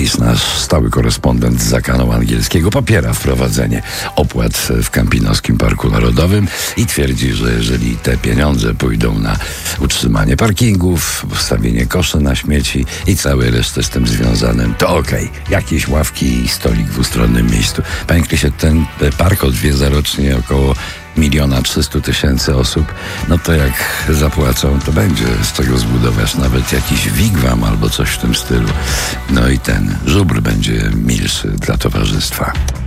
Rees, nasz stały korespondent z Zakanu Angielskiego, popiera wprowadzenie opłat w Kempinowskim Parku Narodowym i twierdzi, że jeżeli te pieniądze pójdą na utrzymanie parkingów, postawienie koszy na śmieci i całe resztę z tym związanym, to okej. Jakieś ławki i stolik w ustronnym miejscu. Panie Krysie, ten park odwiedza rocznie około 1 300 000 osób, no to jak zapłacą, to będzie z czego zbudować nawet jakiś wigwam albo coś w tym stylu. No i ten żubr będzie milszy dla towarzystwa.